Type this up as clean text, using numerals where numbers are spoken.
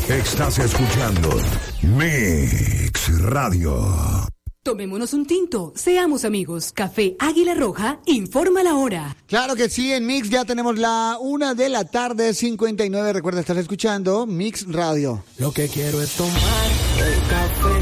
Estás escuchando Mix Radio. Tomémonos un tinto, seamos amigos. Café Águila Roja, informa la hora. Claro que sí, en Mix ya tenemos la 1:59 PM. Recuerda, estar escuchando Mix Radio. Lo que quiero es tomar el café